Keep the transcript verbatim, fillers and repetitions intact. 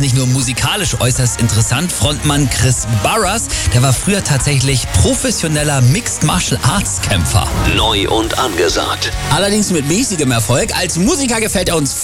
nicht nur musikalisch äußerst interessant. Frontmann Chris Burrus, der war früher tatsächlich professioneller Mixed Martial Arts Kämpfer. Neu und angesagt. Allerdings mit mäßigem Erfolg. Als Musiker gefällt er uns